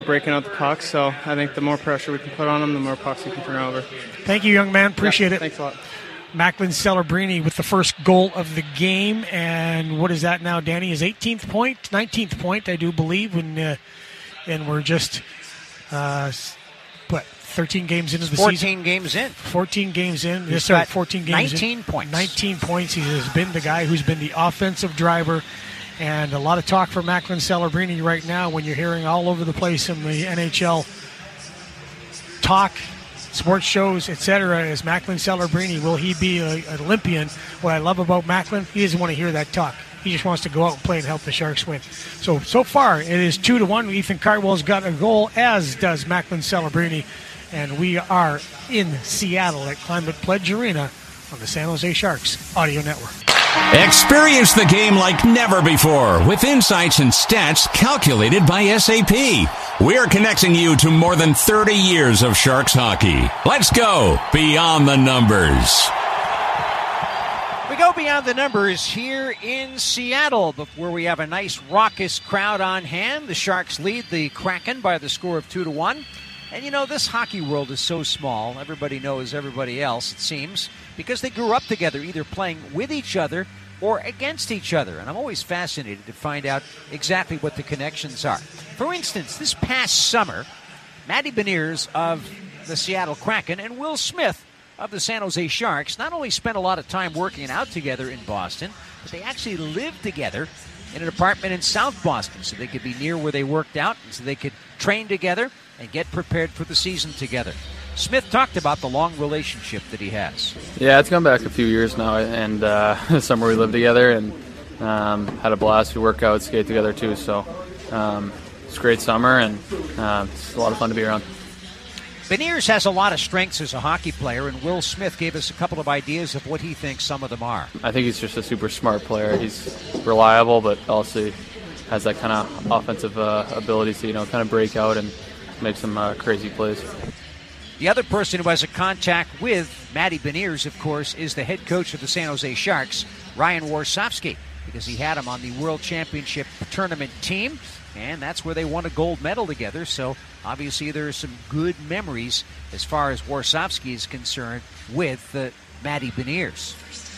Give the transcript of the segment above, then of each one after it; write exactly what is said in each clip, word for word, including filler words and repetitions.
breaking out the pucks, so I think the more pressure we can put on them, the more pucks we can turn over. Thank you, young man. Appreciate yeah, it. Thanks a lot. Macklin Celebrini with the first goal of the game, and what is that now, Danny? His eighteenth point, nineteenth point, I do believe, when, uh, and we're just, uh, what, thirteen games into the fourteen season? fourteen games in. fourteen games in. He's Yes, sir, got fourteen games nineteen in. points. nineteen points. He has been the guy who's been the offensive driver, and a lot of talk for Macklin Celebrini right now when you're hearing all over the place in the N H L talk, sports shows, et cetera, is Macklin Celebrini. Will he be a, an Olympian? What I love about Macklin, he doesn't want to hear that talk. He just wants to go out and play and help the Sharks win. So, so far, it is two to one. Ethan Cardwell's got a goal, as does Macklin Celebrini. And we are in Seattle at Climate Pledge Arena on the San Jose Sharks Audio Network. Experience the game like never before with insights and stats calculated by S A P. We're connecting you to more than thirty years of Sharks hockey. Let's go beyond the numbers. We go beyond the numbers here in Seattle, where we have a nice raucous crowd on hand. The Sharks lead the Kraken by the score of two to one. And, you know, this hockey world is so small. Everybody knows everybody else, it seems, because they grew up together, either playing with each other or against each other. And I'm always fascinated to find out exactly what the connections are. For instance, this past summer, Matty Beniers of the Seattle Kraken and Will Smith of the San Jose Sharks not only spent a lot of time working out together in Boston, but they actually lived together in an apartment in South Boston so they could be near where they worked out and so they could train together and get prepared for the season together. Smith talked about the long relationship that he has. Yeah, it's gone back a few years now, and uh, the summer we lived together and um, had a blast. We work out, skate together too, so um, it's a great summer, and uh, it's a lot of fun to be around. Beniers has a lot of strengths as a hockey player, and Will Smith gave us a couple of ideas of what he thinks some of them are. I think he's just a super smart player. He's reliable, but also has that kind of offensive uh, ability to, you know, kind of break out and make some uh, crazy plays. The other person who has a contact with Matty Beniers, of course, is the head coach of the San Jose Sharks, Ryan Warsofsky, because he had him on the World Championship tournament team, and that's where they won a gold medal together. So obviously there are some good memories as far as Warsofsky is concerned with uh, Matty Beniers.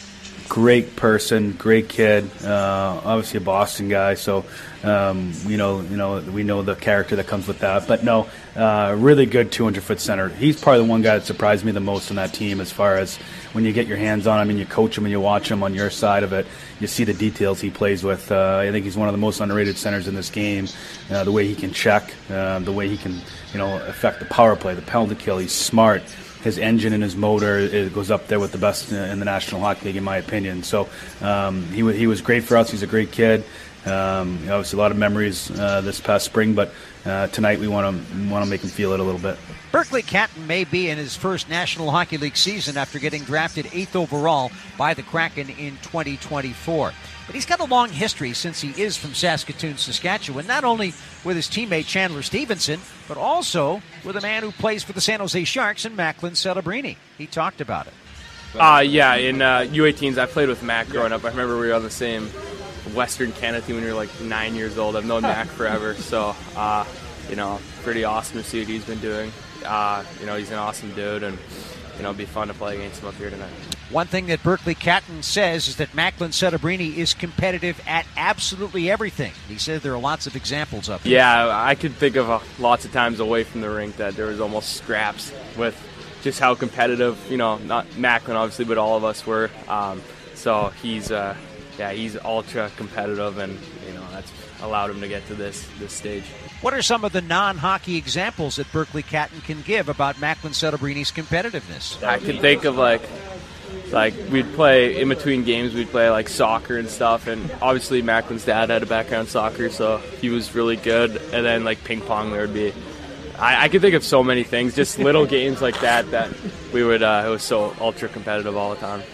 Great person, great kid, uh, obviously a Boston guy, so um, you know, you know, we know the character that comes with that. But no, uh, really good two hundred foot center. He's probably the one guy that surprised me the most on that team as far as when you get your hands on him and you coach him and you watch him on your side of it, you see the details he plays with. Uh, I think he's one of the most underrated centers in this game. Uh, the way he can check, uh, the way he can, you know, affect the power play, the penalty kill. He's smart. His engine and his motor, it goes up there with the best in the National Hockey League, in my opinion. So um, he, w- he was great for us. He's a great kid. Um, obviously, a lot of memories uh, this past spring, but uh, tonight we want to want to make him feel it a little bit. Berkeley Catton may be in his first National Hockey League season after getting drafted eighth overall by the Kraken in twenty twenty-four. But he's got a long history since he is from Saskatoon, Saskatchewan, not only with his teammate Chandler Stevenson, but also with a man who plays for the San Jose Sharks and Macklin Celebrini. He talked about it. Uh, yeah, in uh, U eighteens, I played with Mac growing up. I remember we were on the same Western Canada team when we were like nine years old. I've known Mac forever, so, uh, you know, pretty awesome to see what he's been doing. Uh, you know, he's an awesome dude, and, you know, it'd be fun to play against him up here tonight. One thing that Berkeley Catton says is that Macklin Celebrini is competitive at absolutely everything. He said there are lots of examples of it. Yeah, I could think of uh, lots of times away from the rink that there was almost scraps with just how competitive, you know, not Macklin obviously, but all of us were. Um, so he's, uh, yeah, he's ultra competitive, and, you know, that's allowed him to get to this this stage. What are some of the non-hockey examples that Berkeley Catton can give about Macklin Celebrini's competitiveness? I can think of, like, like we'd play in between games, we'd play like soccer and stuff, and obviously Macklin's dad had a background in soccer, so he was really good. And then like ping pong, there would be, I, I could think of so many things, just little games like that that we would, uh, it was so ultra competitive all the time.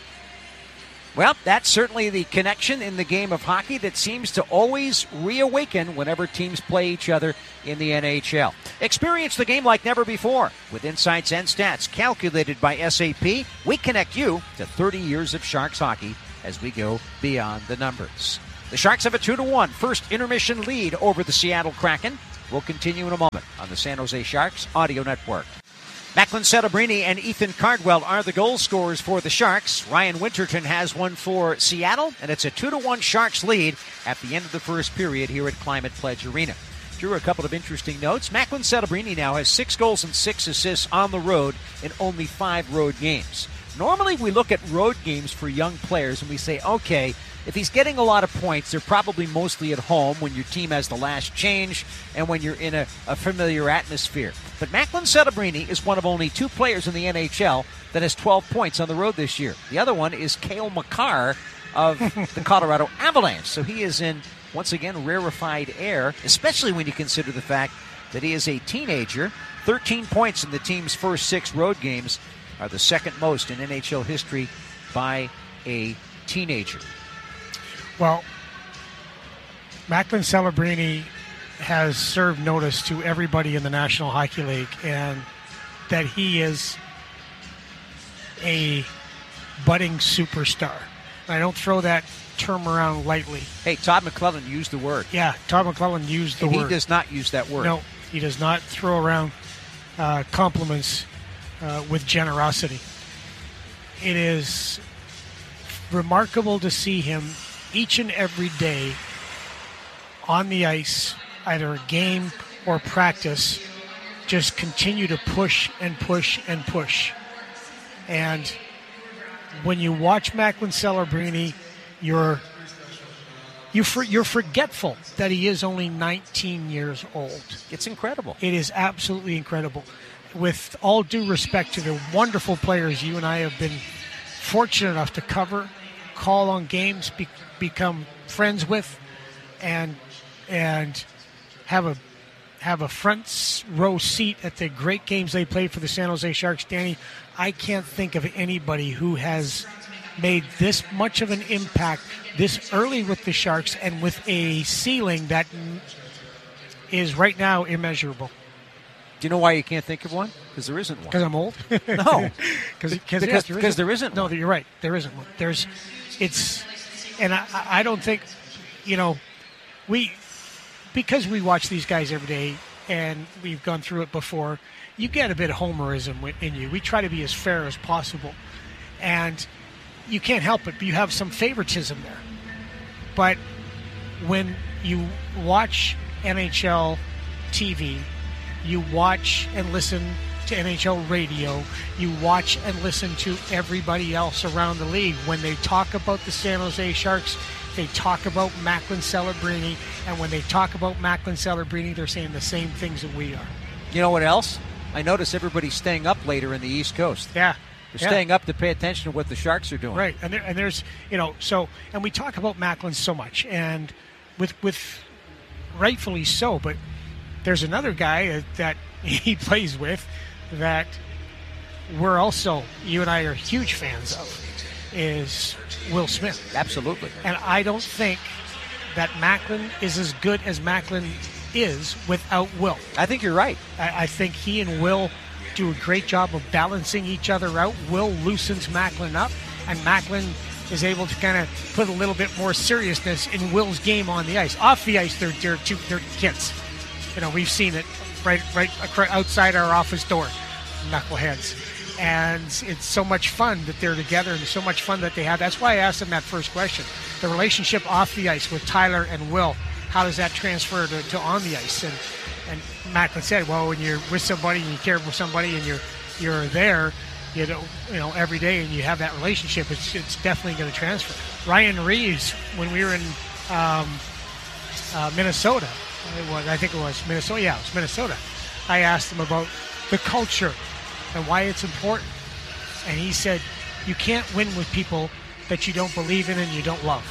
Well, that's certainly the connection in the game of hockey that seems to always reawaken whenever teams play each other in the N H L. Experience the game like never before with insights and stats calculated by S A P. We connect you to thirty years of Sharks hockey as we go beyond the numbers. The Sharks have a two to one first intermission lead over the Seattle Kraken. We'll continue in a moment on the San Jose Sharks Audio Network. Macklin Celebrini and Ethan Cardwell are the goal scorers for the Sharks. Ryan Winterton has one for Seattle, and it's a two to one Sharks lead at the end of the first period here at Climate Pledge Arena. Drew, a couple of interesting notes. Macklin Celebrini now has six goals and six assists on the road in only five road games. Normally we look at road games for young players and we say, okay, if he's getting a lot of points, they're probably mostly at home when your team has the last change and when you're in a, a familiar atmosphere. But Macklin Celebrini is one of only two players in the N H L that has twelve points on the road this year. The other one is Cale Makar of the Colorado Avalanche. So he is in, once again, rarefied air, especially when you consider the fact that he is a teenager. thirteen points in the team's first six road games are the second most in N H L history by a teenager. Well, Macklin Celebrini has served notice to everybody in the National Hockey League, and that he is a budding superstar. And I don't throw that term around lightly. Hey, Todd McClellan used the word. Yeah, Todd McClellan used the and word. He does not use that word. No, he does not throw around uh, compliments uh, with generosity. It is remarkable to see him each and every day on the ice, either a game or practice, just continue to push and push and push. And when you watch Macklin Celebrini, you're you for, you're forgetful that he is only nineteen years old. It's incredible. It is absolutely incredible. With all due respect to the wonderful players you and I have been fortunate enough to cover, call on games, be, become friends with, and and have a have a front row seat at the great games they played for the San Jose Sharks. Danny, I can't think of anybody who has made this much of an impact this early with the Sharks and with a ceiling that is right now immeasurable. Do you know why you can't think of one? Because there isn't one. Because I'm old? No. Cause, because yes, there, there, isn't. there isn't No, one. you're right. There isn't one. There's, it's, and I, I don't think, you know, we, because we watch these guys every day and we've gone through it before, you get a bit of homerism in you. We try to be as fair as possible. And you can't help it, but you have some favoritism there. But when you watch N H L T V, you watch and listen to N H L radio, you watch and listen to everybody else around the league. When they talk about the San Jose Sharks, they talk about Macklin Celebrini, and when they talk about Macklin Celebrini, they're saying the same things that we are. You know what else? I notice everybody's staying up later in the East Coast. Yeah. They're yeah. staying up to pay attention to what the Sharks are doing. Right, and, there, and there's, you know, so, and we talk about Macklin so much, and with, with rightfully so, but there's another guy that he plays with that we're also, you and I are huge fans of, is Will Smith. Absolutely. And I don't think that Macklin is as good as Macklin is without Will. I think you're right. I, I think he and Will do a great job of balancing each other out. Will loosens Macklin up, and Macklin is able to kind of put a little bit more seriousness in Will's game on the ice. Off the ice, they're, they're, two, they're kids. You know, we've seen it right right outside our office door, knuckleheads. And it's so much fun that they're together and so much fun that they have. That's why I asked them that first question. The relationship off the ice with Tyler and Will, how does that transfer to, to on the ice? And and Macklin said, well, when you're with somebody and you care for somebody and you're you're there, you know, you know, every day and you have that relationship, it's it's definitely going to transfer. Ryan Reeves, when we were in um, uh, Minnesota, it was, I think it was Minnesota. Yeah, it was Minnesota. I asked him about the culture and why it's important. And he said, you can't win with people that you don't believe in and you don't love.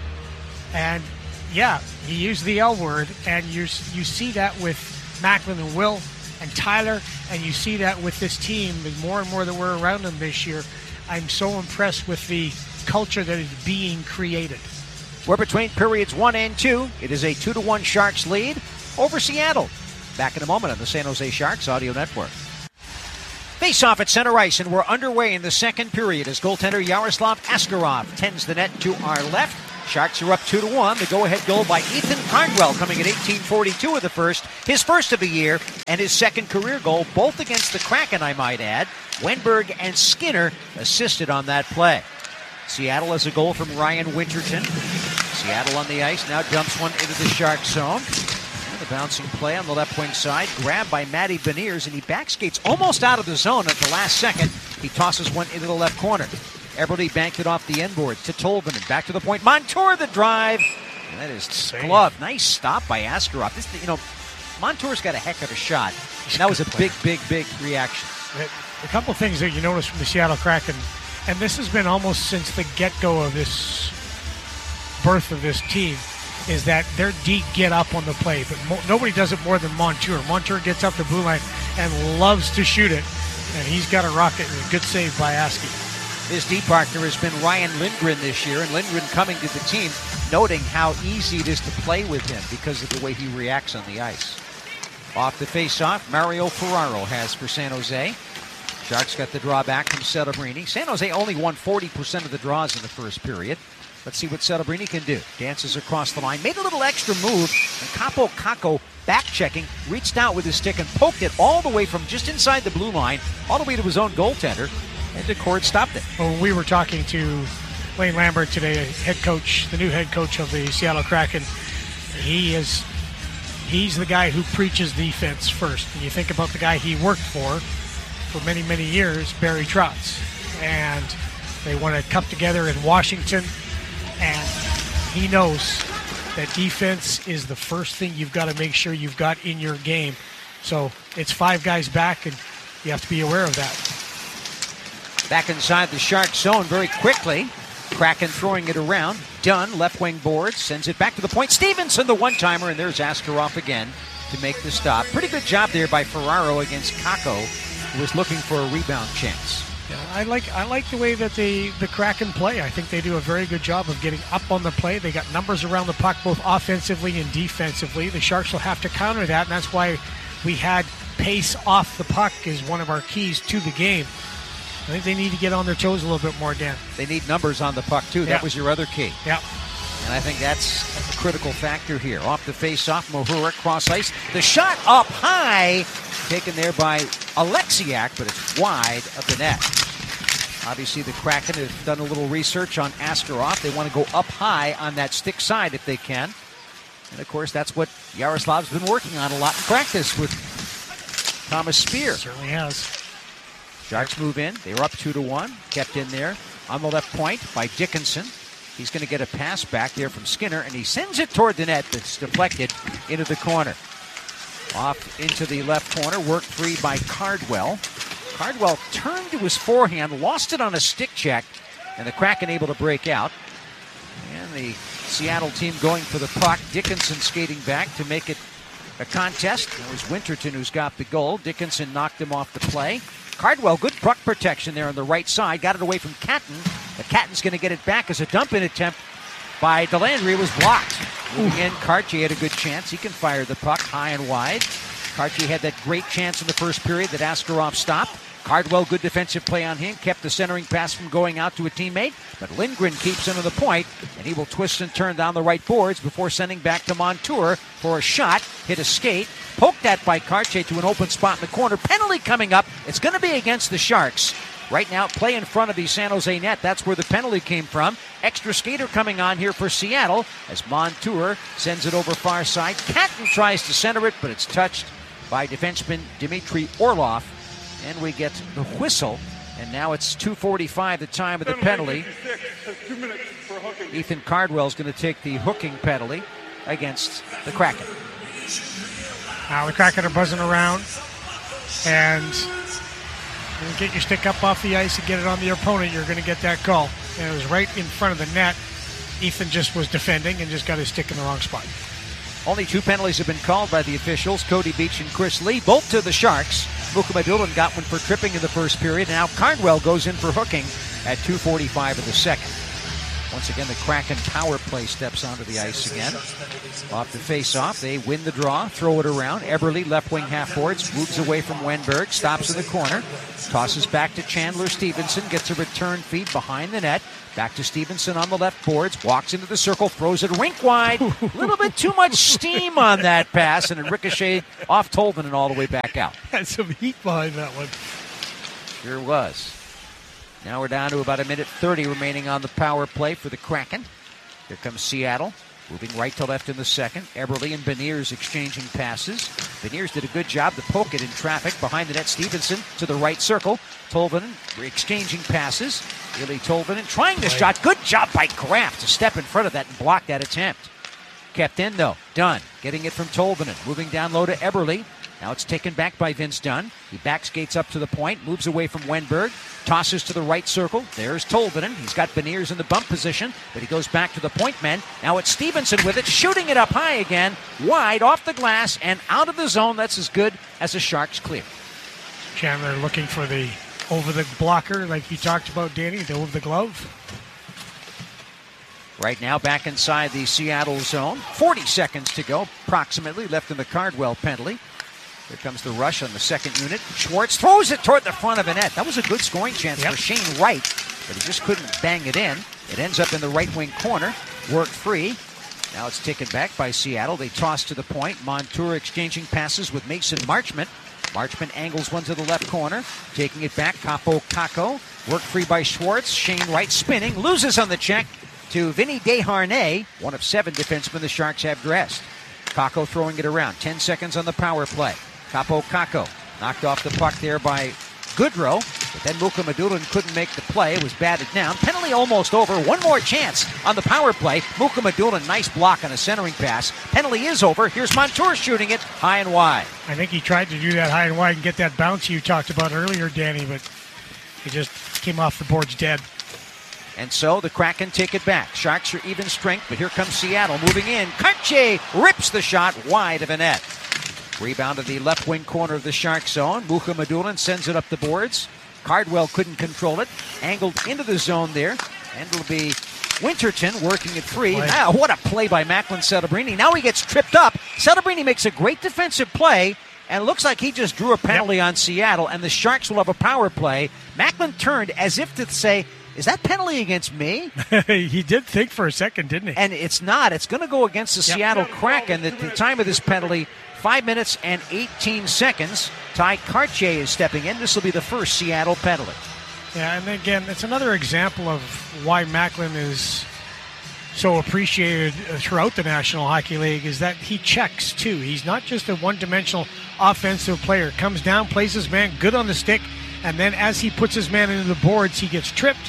And yeah, he used the L word, and you you see that with Macklin and Will and Tyler, and you see that with this team. The more and more that we're around them this year, I'm so impressed with the culture that is being created. We're between periods one and two. It is a two to one Sharks lead over Seattle. Back in a moment on the San Jose Sharks Audio Network. Face off at center ice, and we're underway in the second period as goaltender Yaroslav Askarov tends the net to our left. Sharks are up two to one. The go-ahead goal by Ethan Cardwell coming at eighteen forty-two of the first. His first of the year and his second career goal, both against the Kraken, I might add. Wenberg and Skinner assisted on that play. Seattle has a goal from Ryan Winterton. Seattle on the ice, now dumps one into the Shark zone. And the bouncing play on the left wing side, grabbed by Matty Beniers, and he backskates almost out of the zone at the last second. He tosses one into the left corner. Eberle banked it off the end board to Tolvanen. Back to the point. Montour the drive. And that is glove. Nice stop by Askarov. This, you know, Montour's got a heck of a shot. And that was a big, big, big reaction. A couple of things that you notice from the Seattle Kraken, and this has been almost since the get-go of this birth of this team, is that their D get up on the play. But mo- nobody does it more than Montour. Montour gets up the blue line and loves to shoot it. And he's got a rocket and a good save by Askey. His D partner has been Ryan Lindgren this year, and Lindgren coming to the team, noting how easy it is to play with him because of the way he reacts on the ice. Off the face-off, Mario Ferraro has for San Jose. Sharks got the draw back from Celebrini. San Jose only won forty percent of the draws in the first period. Let's see what Celebrini can do. Dances across the line, made a little extra move, and Capo Caco, back-checking, reached out with his stick and poked it all the way from just inside the blue line, all the way to his own goaltender, and Decord stopped it. Well, we were talking to Wayne Lambert today, head coach, the new head coach of the Seattle Kraken. He is, he's the guy who preaches defense first. And you think about the guy he worked for for many, many years, Barry Trotz. And they won a cup together in Washington. And he knows that defense is the first thing you've got to make sure you've got in your game. So it's five guys back, and you have to be aware of that. Back inside the Shark zone very quickly. Kraken throwing it around. Dunn, left wing board, sends it back to the point. Stevenson, the one-timer, and there's Askarov again to make the stop. Pretty good job there by Ferraro against Kako, who was looking for a rebound chance. Yeah, I like I like the way that the, the Kraken play. I think they do a very good job of getting up on the play. They got numbers around the puck both offensively and defensively. The Sharks will have to counter that, and that's why we had pace off the puck is one of our keys to the game. I think they need to get on their toes a little bit more, Dan. They need numbers on the puck, too. That yeah. was your other key. Yeah. And I think that's a critical factor here. Off the face-off, Mahura cross ice. The shot up high, taken there by Alexiak, but it's wide of the net. Obviously, the Kraken have done a little research on Askarov. They want to go up high on that stick side if they can. And, of course, that's what Yaroslav's been working on a lot in practice with Thomas Spear. Certainly has. Sharks move in. They were up two to one. Kept in there on the left point by Dickinson. He's going to get a pass back there from Skinner, and he sends it toward the net that's deflected into the corner. Off into the left corner, worked free by Cardwell. Cardwell turned to his forehand, lost it on a stick check, and the Kraken able to break out. And the Seattle team going for the puck. Dickinson skating back to make it a contest. It was Winterton who's got the goal. Dickinson knocked him off the play. Cardwell, good puck protection there on the right side. Got it away from Catton. The Catton's going to get it back as a dump-in attempt by Delandry. It was blocked. Moving in, Cartier had a good chance. He can fire the puck high and wide. Cartier had that great chance in the first period that Askarov stopped. Cardwell, good defensive play on him. Kept the centering pass from going out to a teammate. But Lindgren keeps him to the point, and he will twist and turn down the right boards before sending back to Montour for a shot. Hit a skate. Poked at by Cartier to an open spot in the corner. Penalty coming up. It's going to be against the Sharks. Right now, play in front of the San Jose net. That's where the penalty came from. Extra skater coming on here for Seattle as Montour sends it over far side. Catton tries to center it, but it's touched by defenseman Dmitry Orlov. And we get the whistle. And now it's two forty-five, the time of the penalty. Ethan Cardwell's going to take the hooking penalty against the Kraken. Now the Kraken are buzzing around. And you get your stick up off the ice and get it on the opponent, you're going to get that call. And it was right in front of the net. Ethan just was defending and just got his stick in the wrong spot. Only two penalties have been called by the officials, Cody Beach and Chris Lee, both to the Sharks. Mukhamadullin got one for tripping in the first period. Now Cardwell goes in for hooking at two forty-five of the second. Once again, the Kraken power play steps onto the ice again. Off the face-off, they win the draw, throw it around. Eberle, left wing half boards, moves away from Wenberg, stops in the corner, tosses back to Chandler Stevenson, gets a return feed behind the net. Back to Stevenson on the left boards, walks into the circle, throws it rink wide. A little bit too much steam on that pass, and it ricocheted off Tolvanen and all the way back out. Had some heat behind that one. Sure was. Now we're down to about a minute thirty remaining on the power play for the Kraken. Here comes Seattle, moving right to left in the second. Eberle and Beniers exchanging passes. Beniers did a good job to poke it in traffic. Behind the net, Stevenson to the right circle. Tolvanen exchanging passes. Really Tolvanen trying the shot. Good job by Kraft to step in front of that and block that attempt. Kept in, though. Dunn getting it from Tolvanen. Moving down low to Eberle. Now it's taken back by Vince Dunn. He back skates up to the point, moves away from Wenberg, tosses to the right circle. There's Tolvanen. He's got Beniers in the bump position, but he goes back to the point men. Now it's Stevenson with it, shooting it up high again, wide off the glass and out of the zone. That's as good as a Sharks clear. Chandler looking for the over the blocker, like you talked about, Danny, the over the glove. Right now back inside the Seattle zone. forty seconds to go, approximately, left in the Cardwell penalty. Here comes the rush on the second unit. Schwartz throws it toward the front of the net. That was a good scoring chance yep. for Shane Wright, but he just couldn't bang it in. It ends up in the right wing corner. Worked free. Now it's taken back by Seattle. They toss to the point. Montour exchanging passes with Mason Marchment. Marchment angles one to the left corner. Taking it back, Capo Caco. Worked free by Schwartz. Shane Wright spinning. Loses on the check to Vinny Desharnais, one of seven defensemen the Sharks have dressed. Caco throwing it around. Ten seconds on the power play. Capo Caco knocked off the puck there by Goodrow, but then Muka Madulin couldn't make the play. It was batted down. Penalty almost over. One more chance on the power play. Muka Madulin, nice block on a centering pass. Penalty is over. Here's Montour shooting it high and wide. I think he tried to do that high and wide and get that bounce you talked about earlier, Danny, but he just came off the boards dead. And so the Kraken take it back. Sharks are even strength, but here comes Seattle moving in. Cartier rips the shot wide of the net. Rebound to the left wing corner of the Shark zone. Muka Madulin sends it up the boards. Cardwell couldn't control it. Angled into the zone there. And it'll be Winterton working it free. Now, what a play by Macklin Celebrini. Now he gets tripped up. Celebrini makes a great defensive play. And it looks like he just drew a penalty yep. on Seattle. And the Sharks will have a power play. Macklin turned as if to say, is that penalty against me? He did think for a second, didn't he? And it's not. It's going to go against the yep. Seattle Kraken. At the time of this penalty, five minutes and eighteen seconds. Ty Cartier is stepping in. This will be the first Seattle penalty. Yeah, and again, it's another example of why Macklin is so appreciated throughout the National Hockey League is that he checks, too. He's not just a one-dimensional offensive player. Comes down, plays his man good on the stick, and then as he puts his man into the boards, he gets tripped.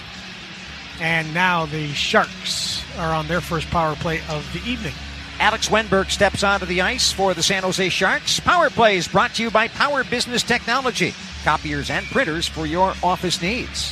And now the Sharks are on their first power play of the evening. Alex Wenberg steps onto the ice for the San Jose Sharks. Power Play is brought to you by Power Business Technology. Copiers and printers for your office needs.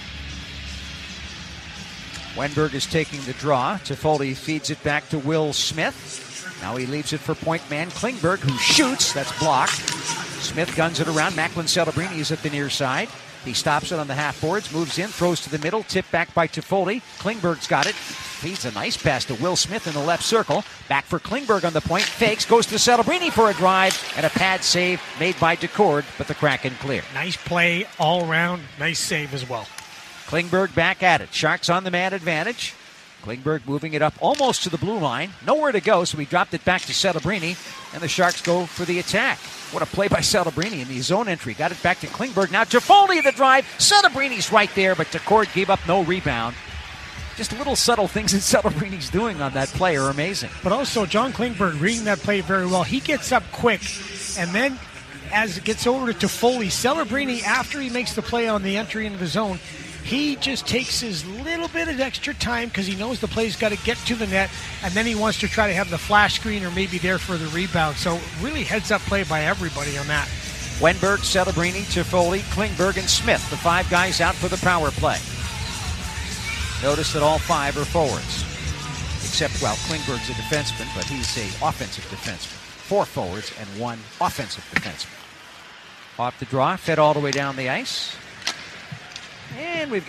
Wenberg is taking the draw. Toffoli feeds it back to Will Smith. Now he leaves it for point man Klingberg, who shoots. That's blocked. Smith guns it around. Macklin Celebrini is at the near side. He stops it on the half boards, moves in, throws to the middle, tipped back by Toffoli. Klingberg's got it. Feeds a nice pass to Will Smith in the left circle. Back for Klingberg on the point. Fakes, goes to Celebrini for a drive, and a pad save made by Decord, but the Kraken clear. Nice play all around. Nice save as well. Klingberg back at it. Sharks on the man advantage. Klingberg moving it up almost to the blue line. Nowhere to go, so he dropped it back to Celebrini, and the Sharks go for the attack. What a play by Celebrini in the zone entry. Got it back to Klingberg. Now Toffoli the drive. Celebrini's right there, but Decord gave up no rebound. Just little subtle things that Celebrini's doing on that play are amazing. But also, John Klingberg reading that play very well. He gets up quick, and then as it gets over to Toffoli, Celebrini, after he makes the play on the entry into the zone, he just takes his little bit of extra time because he knows the play's got to get to the net, and then he wants to try to have the flash screen or maybe there for the rebound. So really heads-up play by everybody on that. Wenberg, Celebrini, Toffoli, Klingberg, and Smith, the five guys out for the power play. Notice that all five are forwards. Except, well, Klingberg's a defenseman, but he's a offensive defenseman. Four forwards and one offensive defenseman. Off the draw, fed all the way down the ice. And we've got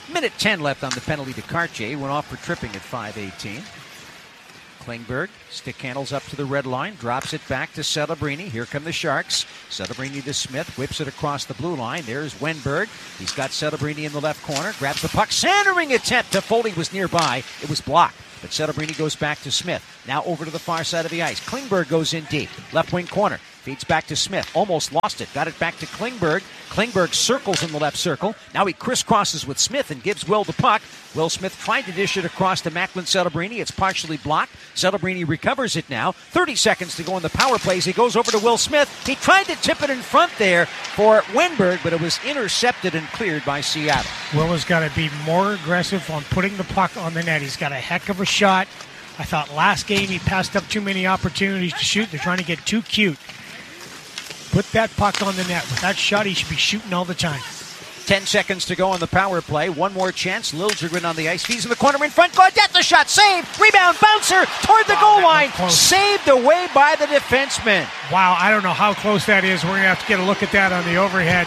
Minute ten left on the penalty to Cartier. He went off for tripping at five eighteen. Klingberg stick handles up to the red line, drops it back to Celebrini. Here come the Sharks. Celebrini to Smith, whips it across the blue line. There's Wenberg. He's got Celebrini in the left corner, grabs the puck. Centering attempt to Foley was nearby. It was blocked. But Celebrini goes back to Smith. Now over to the far side of the ice. Klingberg goes in deep. Left wing corner. Feeds back to Smith. Almost lost it. Got it back to Klingberg. Klingberg circles in the left circle. Now he crisscrosses with Smith and gives Will the puck. Will Smith tried to dish it across to Macklin Celebrini. It's partially blocked. Celebrini recovers it now. thirty seconds to go in the power plays. He goes over to Will Smith. He tried to tip it in front there for Wenberg, but it was intercepted and cleared by Seattle. Will has got to be more aggressive on putting the puck on the net. He's got a heck of a shot. I thought last game he passed up too many opportunities to shoot. They're trying to get too cute. Put that puck on the net. With that shot, he should be shooting all the time. Ten seconds to go on the power play. One more chance. Liljegren on the ice. He's in the corner in front. Gaudette the shot. Save. Rebound. Bouncer toward the Wow, goal line. close. Saved away by the defenseman. Wow, I don't know how close that is. We're going to have to get a look at that on the overhead.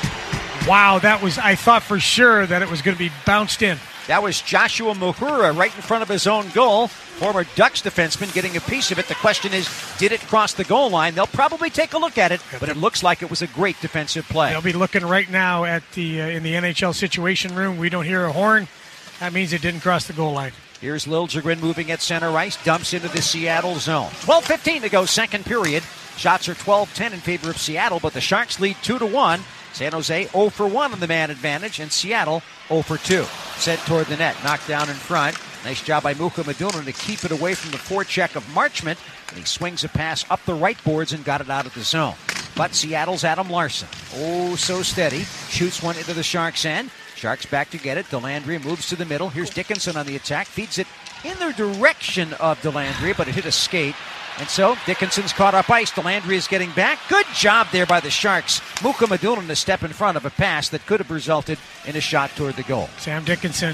Wow, that was, I thought for sure that it was going to be bounced in. That was Joshua Mahura right in front of his own goal. Former Ducks defenseman getting a piece of it. The question is, did it cross the goal line? They'll probably take a look at it, but it looks like it was a great defensive play. They'll be looking right now at the uh, in the N H L Situation Room. We don't hear a horn. That means it didn't cross the goal line. Here's Liljegren moving at center ice, dumps into the Seattle zone. twelve fifteen to go, second period. Shots are twelve ten in favor of Seattle, but the Sharks lead two to one. San Jose zero for one on the man advantage, and Seattle zero for two. Sent toward the net, knocked down in front. Nice job by Muka Madunan to keep it away from the forecheck of Marchment, and he swings a pass up the right boards and got it out of the zone. But Seattle's Adam Larson, oh so steady, shoots one into the Sharks' end. Sharks back to get it. Delandria moves to the middle. Here's Dickinson on the attack, feeds it in the direction of Delandria, but it hit a skate. And so Dickinson's caught up ice. Delandria is getting back. Good job there by the Sharks. Muka Madunan to step in front of a pass that could have resulted in a shot toward the goal. Sam Dickinson,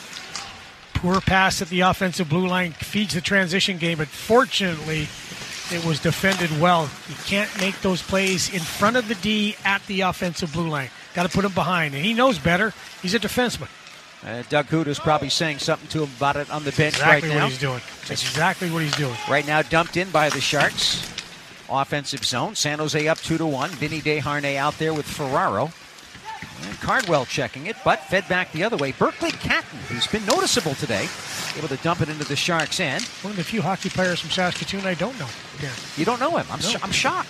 poor pass at the offensive blue line, feeds the transition game, but fortunately it was defended well. You can't make those plays in front of the D at the offensive blue line. Got to put him behind, and he knows better. He's a defenseman. Uh, Doug Hood is probably saying something to him about it on the bench Exactly right now. what he's doing. That's exactly what he's doing. Right now dumped in by the Sharks. Offensive zone. San Jose up two to one. Vinny Desharnais out there with Ferraro. And Cardwell checking it, but fed back the other way. Berkeley Catton, who's been noticeable today, able to dump it into the Sharks' end. One of the few hockey players from Saskatoon I don't know. Yeah. You don't know him. I'm, No. sh- I'm shocked.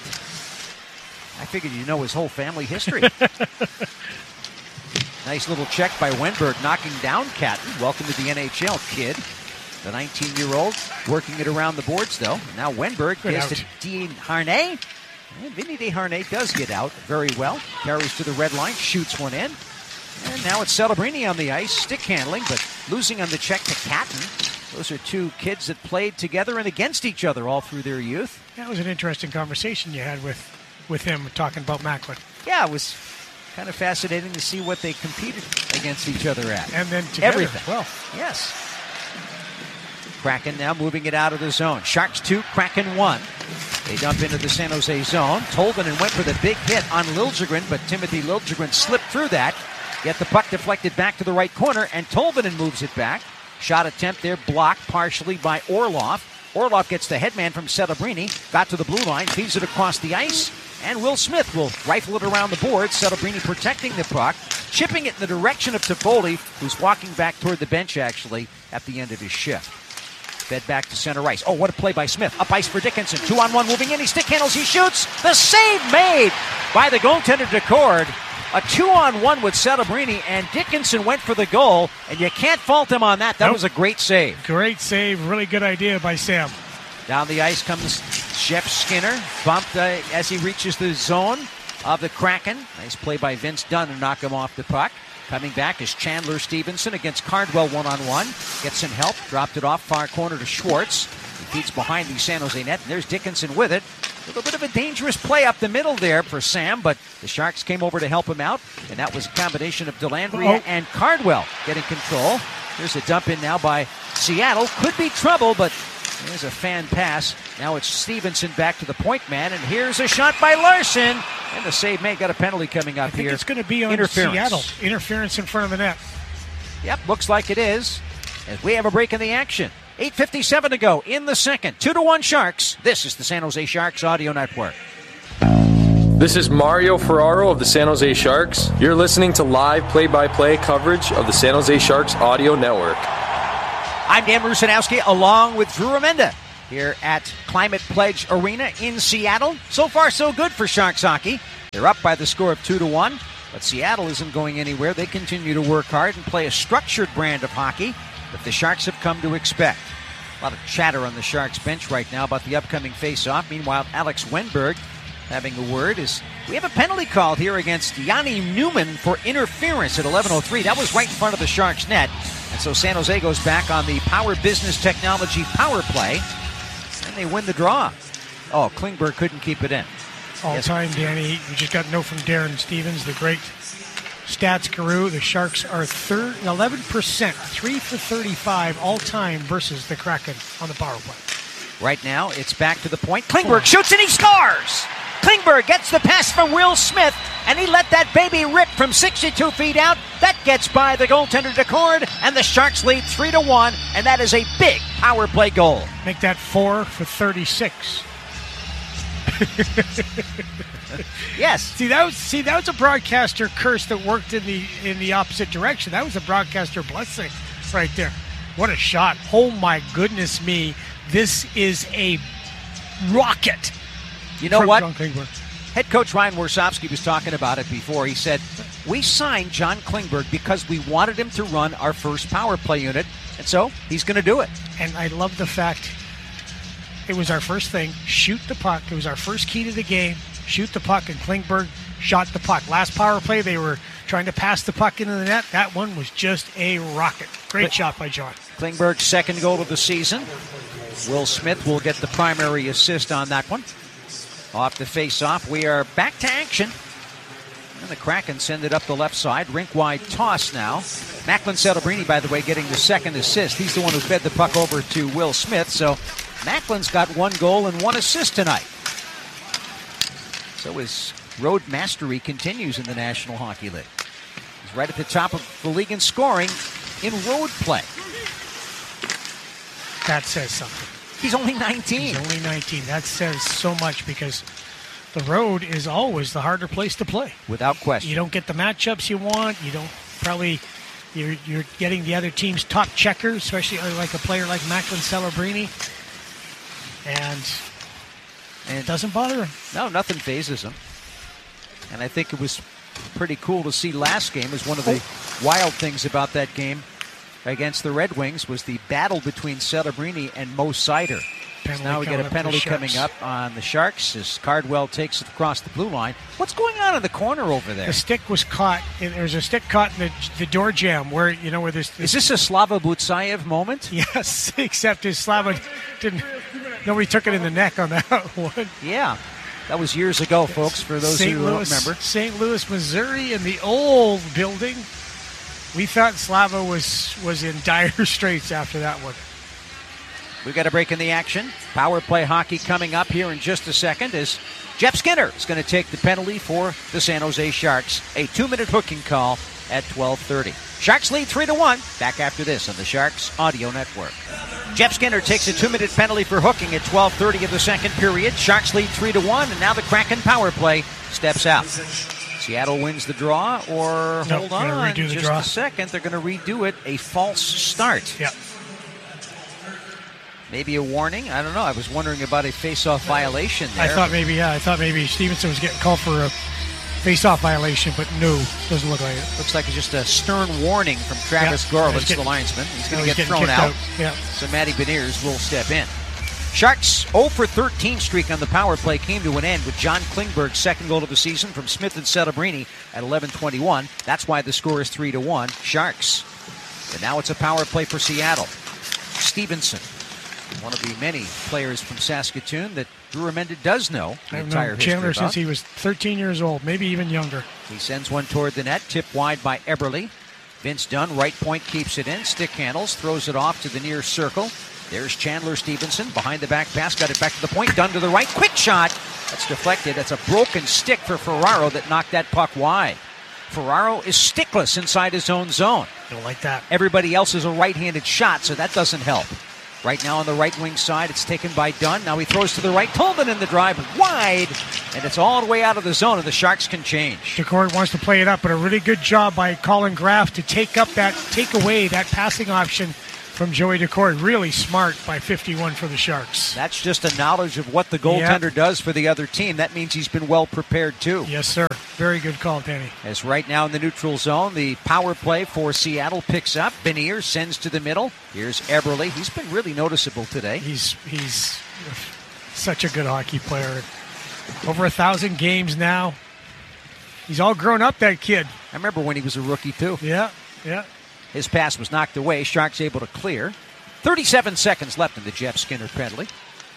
I figured you know his whole family history. Nice little check by Wenberg, knocking down Catton. Welcome to the N H L, kid. The nineteen-year-old working it around the boards, though. Now Wenberg Good gets out. to Desharnais. And Vinny Desharnais does get out very well. Carries to the red line, shoots one in. And now it's Celebrini on the ice, stick handling, but losing on the check to Catton. Those are two kids that played together and against each other all through their youth. That was an interesting conversation you had with, with him talking about Macklin. Yeah, it was kind of fascinating to see what they competed against each other at. And then together Everything. as well. Yes. Kraken now moving it out of the zone. Sharks two, Kraken one. They dump into the San Jose zone. Tolvanen went for the big hit on Liljegren, but Timothy Liljegren slipped through that. Get the puck deflected back to the right corner, and Tolvanen moves it back. Shot attempt there blocked partially by Orlov. Orlov gets the headman from Celebrini. Got to the blue line, feeds it across the ice. And Will Smith will rifle it around the board. Celebrini protecting the puck, chipping it in the direction of Toffoli, who's walking back toward the bench, actually, at the end of his shift. Fed back to center ice. Oh, what a play by Smith. Up ice for Dickinson. Two on one moving in. He stick handles. He shoots. The save made by the goaltender Decord. A two on one with Celebrini, and Dickinson went for the goal, and you can't fault him on that. That Nope. was a great save. Great save. Really good idea by Sam. Down the ice comes Jeff Skinner, bumped uh, as he reaches the zone of the Kraken. Nice play by Vince Dunn to knock him off the puck. Coming back is Chandler Stevenson against Cardwell one-on-one. Gets some help, dropped it off far corner to Schwartz. He feeds behind the San Jose net, and there's Dickinson with it. A little bit of a dangerous play up the middle there for Sam, but the Sharks came over to help him out, and that was a combination of Delandria Uh-oh. and Cardwell getting control. Here's a dump in now by Seattle. Could be trouble, but there's a fan pass. Now it's Stevenson back to the point man, and here's a shot by Larson. And the save made. Got a penalty coming up I think here. it's going to be on Interference. Seattle. Interference in front of the net. Yep, looks like it is. As we have a break in the action. eight fifty-seven to go in the second. two to one Sharks. This is the San Jose Sharks Audio Network. This is Mario Ferraro of the San Jose Sharks. You're listening to live play-by-play coverage of the San Jose Sharks Audio Network. I'm Dan Rusanowski along with Drew Remenda here at Climate Pledge Arena in Seattle. So far, so good for Sharks hockey. They're up by the score of two to one, but Seattle isn't going anywhere. They continue to work hard and play a structured brand of hockey that the Sharks have come to expect. A lot of chatter on the Sharks bench right now about the upcoming face-off. Meanwhile, Alex Wenberg having a word is we have a penalty called here against Yanni Newman for interference at eleven oh three. That was right in front of the Sharks net. And so San Jose goes back on the Power Business Technology power play, and they win the draw. Oh, Klingberg couldn't keep it in. All yes. time, Danny. We just got to know from Darren Stevens, the great stats guru. The Sharks are third, eleven percent, three for thirty-five all time versus the Kraken on the power play. Right now, it's back to the point. Klingberg shoots and he scores! Klingberg gets the pass from Will Smith, and he let that baby rip from sixty-two feet out. That gets by the goaltender Decord, and the Sharks lead three to one, and that is a big power play goal. Make that four for thirty-six. Yes. See that was see that was a broadcaster curse that worked in the in the opposite direction. That was a broadcaster blessing right there. What a shot. Oh my goodness me. This is a rocket. You know what? Head coach Ryan Warsofsky was talking about it before. He said, we signed John Klingberg because we wanted him to run our first power play unit, and so he's going to do it. And I love the fact it was our first thing, shoot the puck. It was our first key to the game, shoot the puck, and Klingberg shot the puck. Last power play, they were trying to pass the puck into the net. That one was just a rocket. Great Kling- shot by John. Klingberg's second goal of the season. Will Smith will get the primary assist on that one. Off the face-off, we are back to action. And the Kraken send it up the left side. Rink-wide toss now. Macklin Celebrini, by the way, getting the second assist. He's the one who fed the puck over to Will Smith. So Macklin's got one goal and one assist tonight. So his road mastery continues in the National Hockey League. He's right at the top of the league in scoring in road play. That says something. He's only nineteen. He's only nineteen. That says so much because the road is always the harder place to play. Without question. You don't get the matchups you want. You don't probably, you're, you're getting the other team's top checkers, especially like a player like Macklin Celebrini. And, and it doesn't bother him. No, nothing phases him. And I think it was pretty cool to see last game as one of the oh. wild things about that game against the Red Wings was the battle between Celebrini and Mo Seider. So now we get a penalty coming up on the Sharks as Cardwell takes it across the blue line. What's going on in the corner over there? The stick was caught. There's a stick caught in the, the door jamb where, you know, where there's... Is this a Slava Butsayev moment? Yes, except his Slava didn't... Nobody took it in the neck on that one. Yeah. That was years ago, folks, for those Saint who Louis, don't remember. Saint Louis, Missouri, in the old building. We thought Slava was, was in dire straits after that one. We've got a break in the action. Power play hockey coming up here in just a second as Jeff Skinner is going to take the penalty for the San Jose Sharks. A two-minute hooking call at twelve thirty. Sharks lead three to one. Back after this on the Sharks Audio Network. Jeff Skinner takes a two-minute penalty for hooking at twelve thirty of the second period. Sharks lead three to one, and now the Kraken power play steps out. Seattle wins the draw, or no, hold on just draw. a second. They're going to redo it. A false start. Yep. Maybe a warning. I don't know. I was wondering about a face-off violation there. I thought maybe, yeah, I thought maybe Stevenson was getting called for a face-off violation, but no, doesn't look like it. Looks like it's just a stern warning from Travis yeah, Gorlitz, the linesman. He's going to get thrown out. out. Yeah. So Matty Beniers will step in. Sharks' oh for thirteen streak on the power play came to an end with John Klingberg's second goal of the season from Smith and Celebrini at eleven twenty-one. That's why the score is three to one. Sharks. And now it's a power play for Seattle. Stevenson, one of the many players from Saskatoon that Drew Remenda does know. I've known Chandler since he was thirteen years old, maybe even younger. He sends one toward the net, tipped wide by Eberle. Vince Dunn, right point, keeps it in. Stick handles, throws it off to the near circle. There's Chandler Stevenson, behind the back pass, got it back to the point. Dunn to the right, quick shot. That's deflected. That's a broken stick for Ferraro that knocked that puck wide. Ferraro is stickless inside his own zone. Don't like that. Everybody else is a right-handed shot, so that doesn't help. Right now on the right wing side, it's taken by Dunn. Now he throws to the right. Tolman in the drive, wide, and it's all the way out of the zone, and the Sharks can change. Decord wants to play it up, but a really good job by Colin Graff to take up that, take away that passing option from Joey Decord. Really smart by fifty-one for the Sharks. That's just a knowledge of what the goaltender yep. does for the other team. That means he's been well prepared too. Yes, sir. Very good call, Penny. As right now in the neutral zone, the power play for Seattle picks up. Benier sends to the middle. Here's Eberle. He's been really noticeable today. He's he's such a good hockey player. Over a thousand games now. He's all grown up, that kid. I remember when he was a rookie too. Yeah, yeah. His pass was knocked away. Sharks able to clear. thirty-seven seconds left in the Jeff Skinner penalty.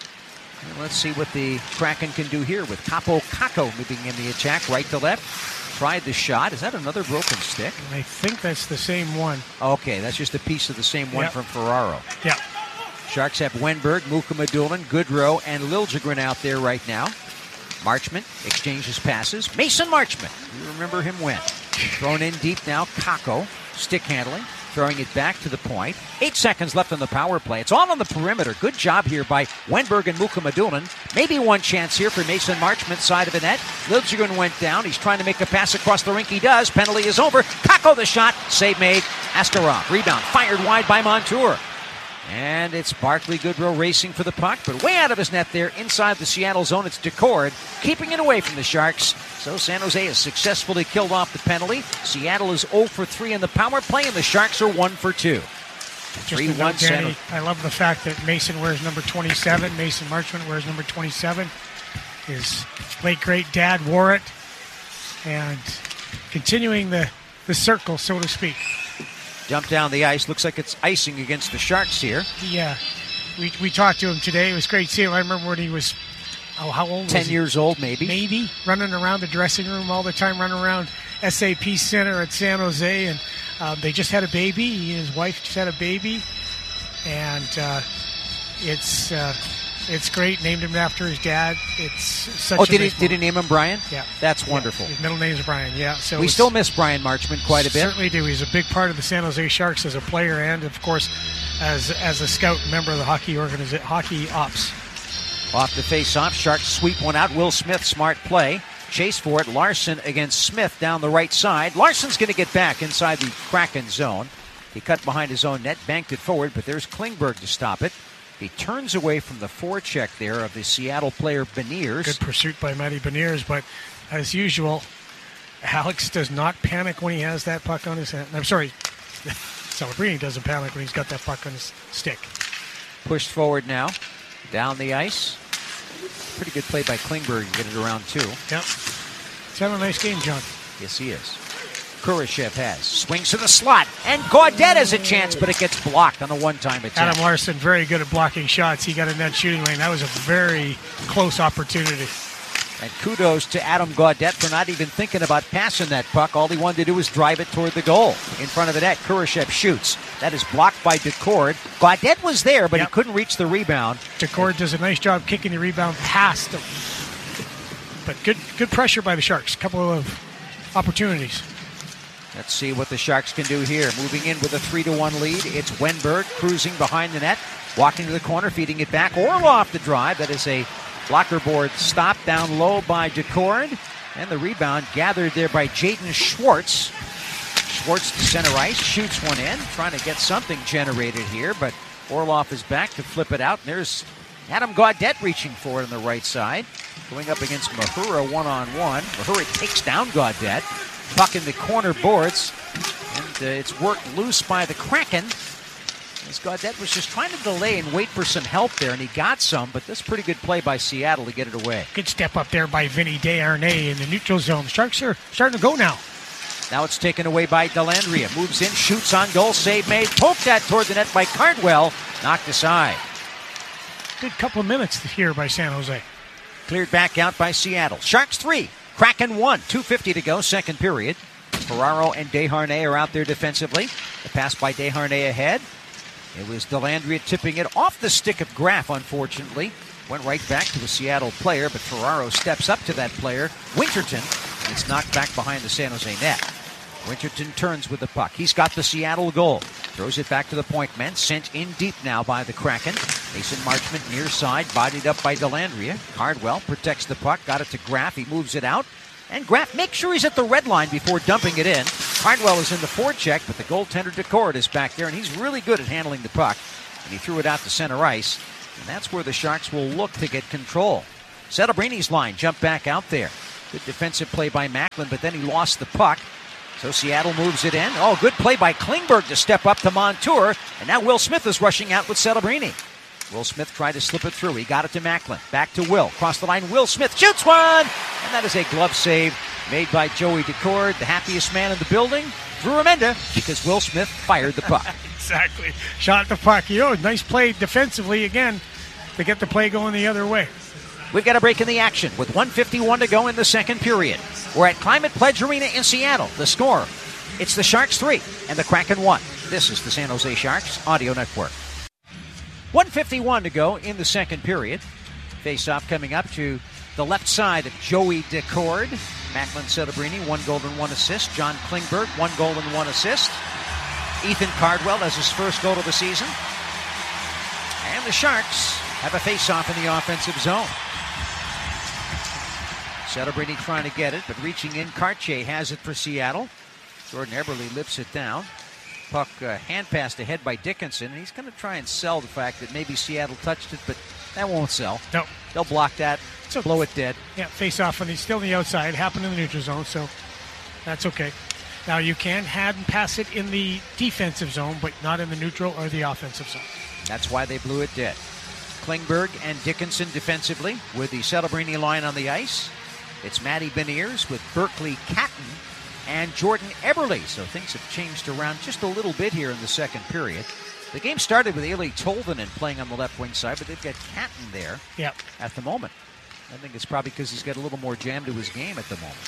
And let's see what the Kraken can do here with Capo Caco moving in the attack right to left. Tried the shot. Is that another broken stick? I think that's the same one. Okay, that's just a piece of the same one yep. from Ferraro. Yeah. Sharks have Wenberg, Mukhamadullin, Goodrow, and Liljegren out there right now. Marchment exchanges passes. Mason Marchment. You remember him when? Thrown in deep now. Caco. Stick handling. Throwing it back to the point. Eight seconds left on the power play. It's all on the perimeter. Good job here by Wenberg and Mukhamadullin. Maybe one chance here for Mason Marchment, side of the net. Liljegren went down. He's trying to make a pass across the rink. He does. Penalty is over. Caco the shot. Save made. Askarov. Rebound. Fired wide by Montour. And it's Barclay Goodrow racing for the puck, but way out of his net there inside the Seattle zone. It's Decord keeping it away from the Sharks. So San Jose has successfully killed off the penalty. Seattle is zero for three in the power play, and the Sharks are one for two. Just a note, Danny, I love the fact that Mason wears number twenty-seven. Mason Marchment wears number twenty-seven. His late great dad wore it, and continuing the, the circle, so to speak. Jump down the ice. Looks like it's icing against the Sharks here. Yeah. We we talked to him today. It was great seeing him. I remember when he was, oh, how old was Ten he? years old, maybe. Maybe. Running around the dressing room all the time, running around S A P Center at San Jose. And um, they just had a baby. He and his wife just had a baby. And uh, it's uh, it's great. Named him after his dad. It's such oh, a did nice he, did he name him Brian? Yeah. That's wonderful. Yeah. His middle name is Brian, yeah. So we still miss Brian Marchment quite a bit. Certainly do. He's a big part of the San Jose Sharks as a player and, of course, as as a scout and member of the hockey organiza- hockey ops. Off the face-off, Sharks sweep one out. Will Smith, smart play. Chase for it. Larson against Smith down the right side. Larson's going to get back inside the Kraken zone. He cut behind his own net, banked it forward, but there's Klingberg to stop it. He turns away from the forecheck there of the Seattle player Beniers. Good pursuit by Matty Beniers, but as usual, Alex does not panic when he has that puck on his hand. I'm sorry, Celebrini doesn't panic when he's got that puck on his stick. Pushed forward now, down the ice. Pretty good play by Klingberg to get it around two. Yep. He's having a nice game, John. Yes, he is. Kurashev has. Swings to the slot. And Gaudette has a chance, but it gets blocked on a one-time attack. Adam Larson, very good at blocking shots. He got in that shooting lane. That was a very close opportunity. And kudos to Adam Gaudette for not even thinking about passing that puck. All he wanted to do was drive it toward the goal. In front of the net, Kurashev shoots. That is blocked by Decord. Gaudette was there, but yep. he couldn't reach the rebound. Decord does a nice job kicking the rebound past him. But good, good pressure by the Sharks. A couple of opportunities. Let's see what the Sharks can do here. Moving in with a three to one lead. It's Wenberg cruising behind the net. Walking to the corner, feeding it back. Orlov the drive. That is a blocker board stop down low by Decord. And the rebound gathered there by Jaden Schwartz. Schwartz to center ice. Shoots one in. Trying to get something generated here. But Orlov is back to flip it out. And there's Adam Gaudette reaching for it on the right side. Going up against Mahura one-on-one. Mahura takes down Gaudette. Puck in the corner boards, and uh, it's worked loose by the Kraken. As Gaudette was just trying to delay and wait for some help there, and he got some, but that's pretty good play by Seattle to get it away. Good step up there by Vinny Desharnais in the neutral zone. The Sharks are starting to go now. Now it's taken away by Dellandrea. Moves in, shoots on goal, save made. Poked that toward the net by Cardwell. Knocked aside. Good couple of minutes here by San Jose. Cleared back out by Seattle. Sharks three. Kraken one, two fifty to go, second period. Ferraro and Desharnais are out there defensively. The pass by Desharnais ahead. It was Dellandrea tipping it off the stick of Graff, unfortunately. Went right back to a Seattle player, but Ferraro steps up to that player, Winterton, and it's knocked back behind the San Jose net. Winterton turns with the puck. He's got the Seattle goal. Throws it back to the point men. Sent in deep now by the Kraken. Mason Marchment near side, bodied up by Delandria. Cardwell protects the puck. Got it to Graff. He moves it out. And Graff makes sure he's at the red line before dumping it in. Cardwell is in the forecheck, but the goaltender Decord is back there, and he's really good at handling the puck. And he threw it out to center ice. And that's where the Sharks will look to get control. Celebrini line jumped back out there. Good defensive play by Macklin, but then he lost the puck. So Seattle moves it in. Oh, good play by Klingberg to step up to Montour. And now Will Smith is rushing out with Celebrini. Will Smith tried to slip it through. He got it to Macklin. Back to Will. Cross the line. Will Smith shoots one. And that is a glove save made by Joey Decord, the happiest man in the building. Drew Remenda, because Will Smith fired the puck. Exactly. Shot the puck. You know, nice play defensively again to get the play going the other way. We've got a break in the action with one fifty-one to go in the second period. We're at Climate Pledge Arena in Seattle. The score, it's the Sharks three and the Kraken one. This is the San Jose Sharks Audio Network. one fifty-one to go in the second period. Face-off coming up to the left side of Joey Decord. Macklin Celebrini, one goal and one assist. John Klingberg, one goal and one assist. Ethan Cardwell has his first goal of the season. And the Sharks have a face-off in the offensive zone. Celebrini trying to get it, but reaching in. Cartier has it for Seattle. Jordan Eberle lifts it down. Puck uh, hand passed ahead by Dickinson, and he's going to try and sell the fact that maybe Seattle touched it, but that won't sell. No. They'll block that, So, blow it dead. Yeah, face off, and he's still on the outside. Happened in the neutral zone, so that's okay. Now, you can hand and pass it in the defensive zone, but not in the neutral or the offensive zone. That's why they blew it dead. Klingberg and Dickinson defensively with the Celebrini line on the ice. It's Matty Beniers with Berkeley Catton and Jordan Eberle. So things have changed around just a little bit here in the second period. The game started with Eeli Tolvanen playing on the left wing side, but they've got Catton there yep. at the moment. I think it's probably because he's got a little more jam to his game at the moment.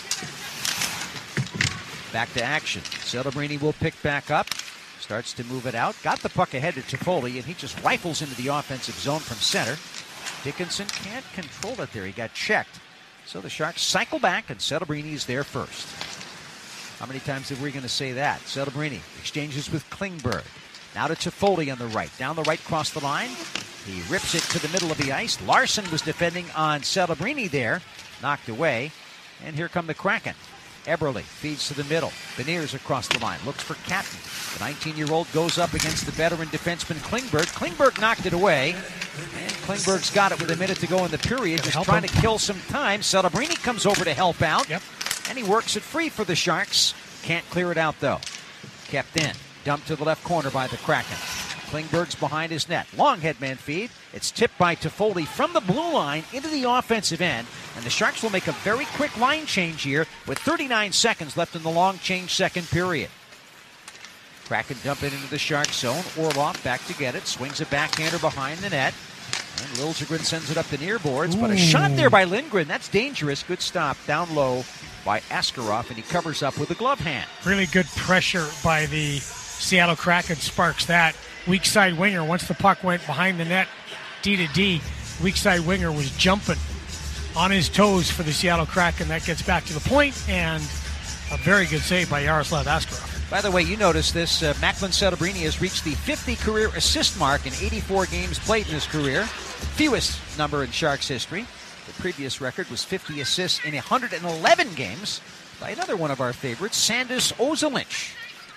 Back to action. Celebrini will pick back up. Starts to move it out. Got the puck ahead to Toffoli, and he just rifles into the offensive zone from center. Dickinson can't control it there. He got checked. So the Sharks cycle back, and Celebrini is there first. How many times are we going to say that? Celebrini exchanges with Klingberg. Now to Toffoli on the right. Down the right, cross the line. He rips it to the middle of the ice. Larson was defending on Celebrini there. Knocked away. And here come the Kraken. Eberle feeds to the middle. Beniers across the line. Looks for Catton. The nineteen-year-old goes up against the veteran defenseman Klingberg. Klingberg knocked it away. And Klingberg's got it with a minute to go in the period. Just trying to kill some time. Celebrini comes over to help out. Yep. And he works it free for the Sharks. Can't clear it out, though. Kept in. Dumped to the left corner by the Kraken. Klingberg's behind his net. Long headman feed. It's tipped by Toffoli from the blue line into the offensive end. And the Sharks will make a very quick line change here with thirty-nine seconds left in the long change second period. Kraken dump it into the Sharks zone. Orlov back to get it. Swings a backhander behind the net. And Liljegren sends it up the near boards. But a shot there by Lindgren. That's dangerous. Good stop down low by Askarov. And he covers up with a glove hand. Really good pressure by the Seattle Kraken. Sparks that. Weak side winger. Once the puck went behind the net, D to D, weak side winger was jumping on his toes for the Seattle Kraken. That gets back to the point, and a very good save by Yaroslav Askarov. By the way, you notice this. Uh, Macklin Celebrini has reached the fifty career assist mark in eighty-four games played in his career. Fewest number in Sharks history. The previous record was fifty assists in one hundred eleven games by another one of our favorites, Sandis Ozolinsh.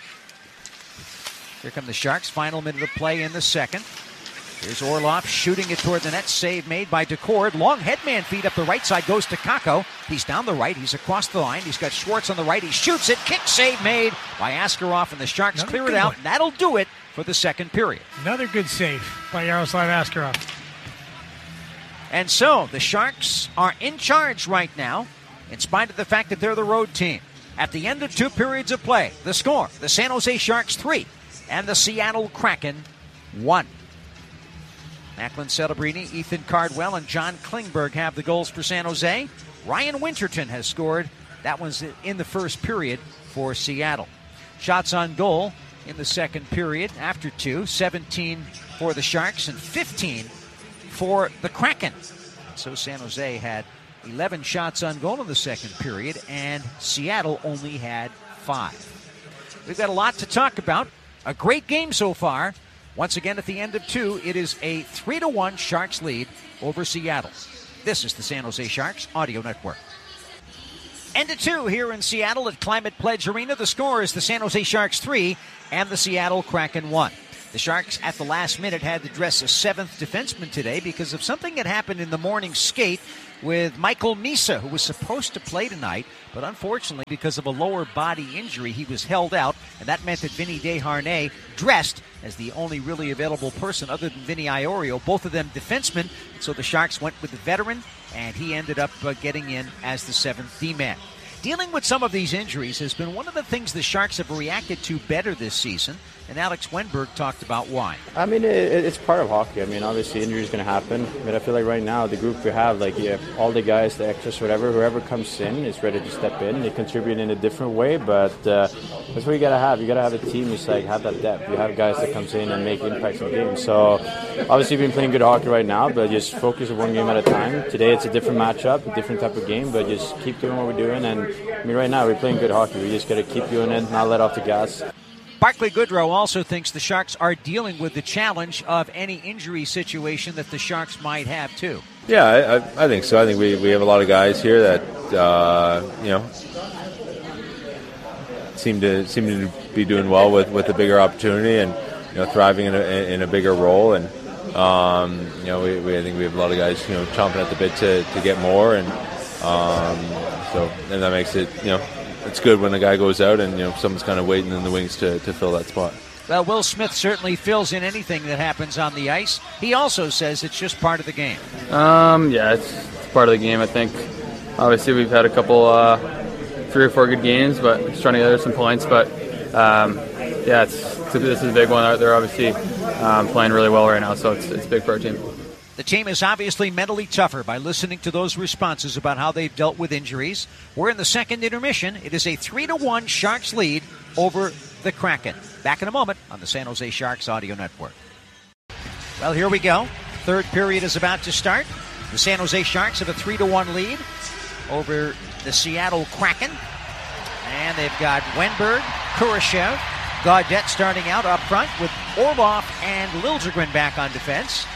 Here come the Sharks. Final minute of play in the second. Here's Orlov shooting it toward the net. Save made by Decord. Long headman feed up the right side goes to Kakko. He's down the right. He's across the line. He's got Schwartz on the right. He shoots it. Kick save made by Askarov, and the Sharks Another clear it out. one. And that'll do it for the second period. Another good save by Yaroslav Askarov. And so the Sharks are in charge right now, in spite of the fact that they're the road team. At the end of two periods of play, the score, the San Jose Sharks three and the Seattle Kraken one. Macklin Celebrini, Ethan Cardwell, and John Klingberg have the goals for San Jose. Ryan Winterton has scored. That one's in the first period for Seattle. Shots on goal in the second period after two. seventeen for the Sharks and fifteen for the Kraken. So San Jose had eleven shots on goal in the second period, and Seattle only had five. We've got a lot to talk about. A great game so far. Once again, at the end of two, it is a three to one Sharks lead over Seattle. This is the San Jose Sharks Audio Network. End of two here in Seattle at Climate Pledge Arena. The score is the San Jose Sharks three and the Seattle Kraken one. The Sharks at the last minute had to dress a seventh defenseman today because of something that happened in the morning skate with Michael Misa, who was supposed to play tonight, but unfortunately because of a lower body injury, he was held out, and that meant that Vinny Desharnais dressed as the only really available person other than Vinny Iorio, both of them defensemen. So the Sharks went with the veteran, and he ended up uh, getting in as the seventh D-man. Dealing with some of these injuries has been one of the things the Sharks have reacted to better this season, and Alex Wennberg talked about why. I mean, it, it's part of hockey. I mean, obviously injury is going to happen, but I feel like right now the group we have, like yeah, all the guys, the extras, whatever, whoever comes in is ready to step in. They contribute in a different way, but uh, that's what you got to have. You got to have a team who's like have that depth. You have guys that comes in and make impacts in games. So obviously we've been playing good hockey right now, but just focus on one game at a time. Today it's a different matchup, a different type of game, but just keep doing what we're doing. And I mean, right now we're playing good hockey. We just got to keep doing it, not let off the gas. Barclay Goodrow also thinks the Sharks are dealing with the challenge of any injury situation that the Sharks might have, too. Yeah, I, I think so. I think we, we have a lot of guys here that, uh, you know, seem to seem to be doing well with, with a bigger opportunity and, you know, thriving in a, in a bigger role. And, um, you know, we, we I think we have a lot of guys, you know, chomping at the bit to, to get more. And um, so and that makes it, you know, it's good when a guy goes out and, you know, someone's kind of waiting in the wings to, to fill that spot. Well, Will Smith certainly fills in anything that happens on the ice. He also says it's just part of the game. Um, yeah, it's, it's part of the game, I think. Obviously, we've had a couple, uh, three or four good games, but just trying to gather some points. But, um, yeah, it's, it's a, this is a big one. They're obviously um, playing really well right now, so it's, it's big for our team. The team is obviously mentally tougher by listening to those responses about how they've dealt with injuries. We're in the second intermission. It is a three to one Sharks lead over the Kraken. Back in a moment on the San Jose Sharks Audio Network. Well, here we go. Third period is about to start. The San Jose Sharks have a three to one lead over the Seattle Kraken. And they've got Wennberg, Kurashev, Gaudette starting out up front with Orlov and Liljegren back on defense.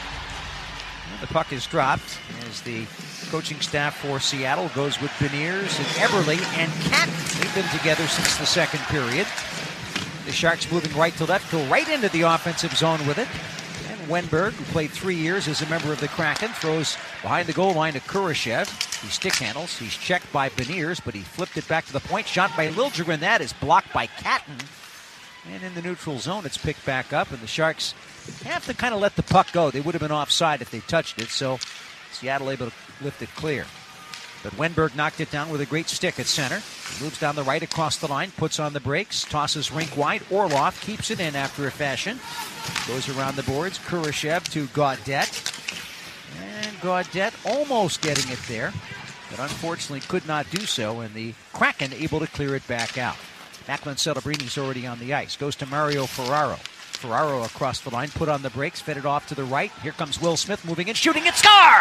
The puck is dropped as the coaching staff for Seattle goes with Beniers and Eberle and Catton. They've been together since the second period. The Sharks moving right to left, go right into the offensive zone with it. And Wennberg, who played three years as a member of the Kraken, throws behind the goal line to Kurashev. He stick handles. He's checked by Beniers, but he flipped it back to the point. Shot by Liljegren. That is blocked by Catton. And in the neutral zone, it's picked back up, and the Sharks have to kind of let the puck go. They would have been offside if they touched it, so Seattle able to lift it clear. But Wennberg knocked it down with a great stick at center. He moves down the right across the line, puts on the brakes, tosses rink wide. Orlov keeps it in after a fashion. Goes around the boards. Kurashev to Gaudette. And Gaudette almost getting it there, but unfortunately could not do so, and the Kraken able to clear it back out. Macklin Celebrini's already on the ice. Goes to Mario Ferraro. Ferraro across the line, put on the brakes, fed it off to the right. Here comes Will Smith moving in, shooting it, score!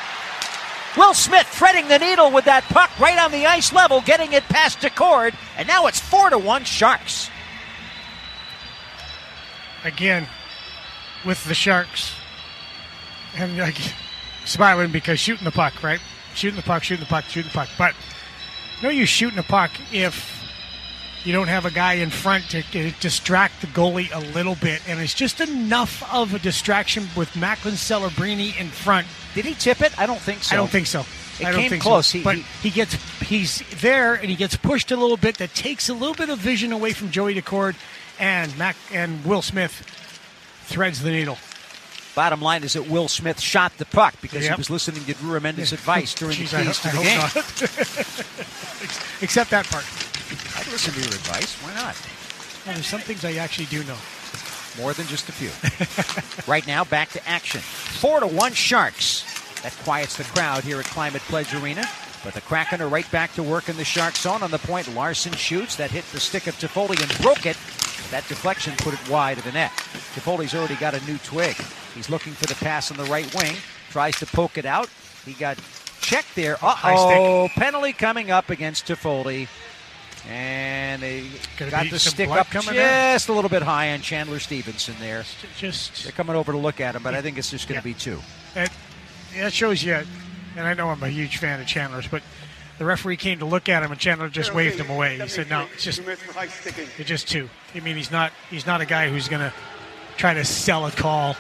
Will Smith threading the needle with that puck right on the ice level, getting it past Decord, and now it's four to one Sharks. Again, with the Sharks, and like smiling because shooting the puck, right? Shooting the puck, shooting the puck, shooting the puck. But no use shooting the puck if you don't have a guy in front to, to distract the goalie a little bit, and it's just enough of a distraction with Macklin Celebrini in front. Did he tip it? I don't think so. I don't think so. It I don't came think close. So. He, but he, he gets he's there and he gets pushed a little bit. That takes a little bit of vision away from Joey Decord, and Mac and Will Smith threads the needle. Bottom line is that Will Smith shot the puck because yep. he was listening to Drew Remendes' advice during Jeez, the keys to I, the I game. Except that part. I'd listen to your advice. Why not? Well, there's some things I actually do know. More than just a few. Right now, back to action. Four to one Sharks. That quiets the crowd here at Climate Pledge Arena. But the Kraken are right back to work in the Shark zone. On the point, Larson shoots. That hit the stick of Toffoli and broke it. That deflection put it wide of the net. Toffoli's already got a new twig. He's looking for the pass on the right wing. Tries to poke it out. He got checked there. Uh-oh. Penalty coming up against Toffoli. And they Gonna got be the some stick blood up coming just there? a little bit high on Chandler Stevenson there. Just They're coming over to look at him, but I think it's just going to Yeah. be two. That, that shows you, and I know I'm a huge fan of Chandler's, but the referee came to look at him, and Chandler just waved him away. He said, "No, it's just, it's just two." I mean, he's not, he's not a guy who's going to try to sell a call.